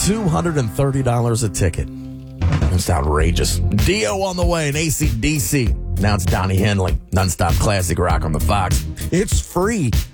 $230 a ticket. That's outrageous. Dio on the way and AC/DC. Now it's Donnie Henley. Nonstop classic rock on the Fox. It's free